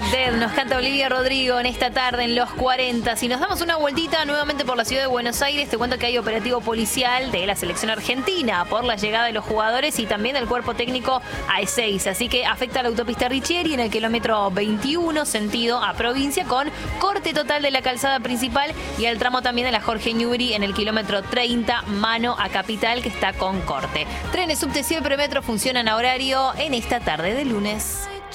Dead nos canta Olivia Rodrigo en esta tarde en los 40. Si nos damos una vueltita nuevamente por la ciudad de Buenos Aires, te cuento que hay operativo policial de la selección argentina por la llegada de los jugadores y también del cuerpo técnico a E6. Así que afecta a la autopista Richieri en el kilómetro 21, sentido a provincia, con corte total de la calzada principal, y el tramo también de la Jorge Newbery en el kilómetro 30, mano a Capital, que está con corte. Trenes, subte y el premetro funcionan a horario en esta tarde de lunes.